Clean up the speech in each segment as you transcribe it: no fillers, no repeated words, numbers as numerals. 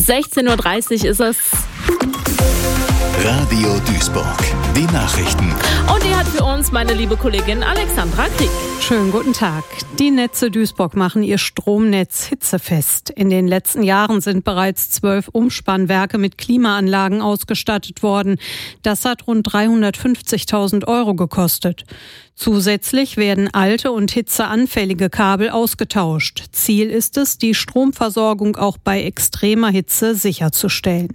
16:30 Uhr ist es. Radio Duisburg, die Nachrichten. Und die hat für uns meine liebe Kollegin Alexandra Krieg. Schönen guten Tag. Die Netze Duisburg machen ihr Stromnetz hitzefest. In den letzten Jahren sind bereits 12 Umspannwerke mit Klimaanlagen ausgestattet worden. Das hat rund 350.000 € gekostet. Zusätzlich werden alte und hitzeanfällige Kabel ausgetauscht. Ziel ist es, die Stromversorgung auch bei extremer Hitze sicherzustellen.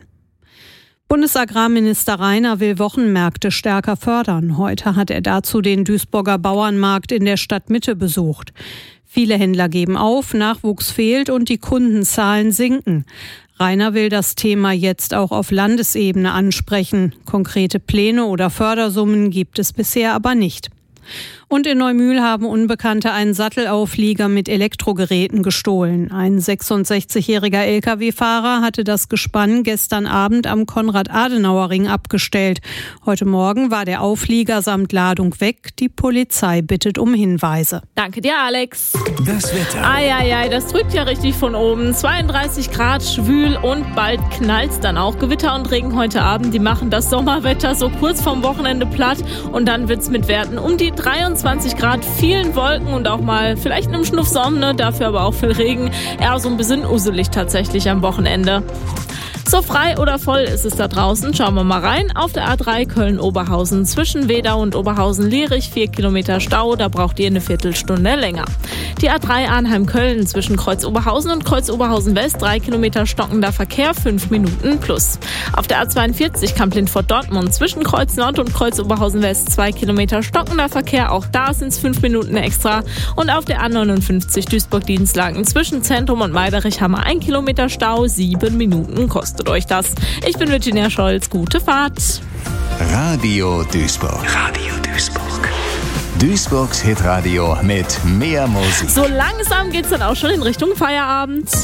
Bundesagrarminister Rainer will Wochenmärkte stärker fördern. Heute hat er dazu den Duisburger Bauernmarkt in der Stadtmitte besucht. Viele Händler geben auf, Nachwuchs fehlt und die Kundenzahlen sinken. Rainer will das Thema jetzt auch auf Landesebene ansprechen. Konkrete Pläne oder Fördersummen gibt es bisher aber nicht. Und in Neumühl haben Unbekannte einen Sattelauflieger mit Elektrogeräten gestohlen. Ein 66-jähriger Lkw-Fahrer hatte das Gespann gestern Abend am Konrad-Adenauer-Ring abgestellt. Heute Morgen war der Auflieger samt Ladung weg. Die Polizei bittet um Hinweise. Danke dir, Alex. Das Wetter. Eieiei, das drückt ja richtig von oben. 32 Grad, schwül und bald knallt's dann auch. Gewitter und Regen heute Abend, die machen das Sommerwetter so kurz vorm Wochenende platt. Und dann wird's mit Werten um die 23 Grad, vielen Wolken und auch mal vielleicht einem Schnuff Sonne, dafür aber auch viel Regen. Eher so ein bisschen uselig tatsächlich am Wochenende. So frei oder voll ist es da draußen. Schauen wir mal rein. Auf der A3 Köln-Oberhausen zwischen Wedau und Oberhausen-Lierich 4 Kilometer Stau. Da braucht ihr eine Viertelstunde länger. Die A3 Arnheim-Köln zwischen Kreuz-Oberhausen und Kreuz-Oberhausen-West 3 Kilometer stockender Verkehr, 5 Minuten plus. Auf der A42 Kamp-Lindfort-Dortmund zwischen Kreuz-Nord und Kreuz-Oberhausen-West 2 Kilometer stockender Verkehr. Auch da sind es 5 Minuten extra. Und auf der A59 Duisburg-Dienstlaken zwischen Zentrum und Meiderich haben wir 1 Kilometer Stau, 7 Minuten kostet euch das. Ich bin Virginia Scholz. Gute Fahrt. Radio Duisburg. Radio Duisburg. Duisburgs Hitradio mit mehr Musik. So langsam geht's dann auch schon in Richtung Feierabend.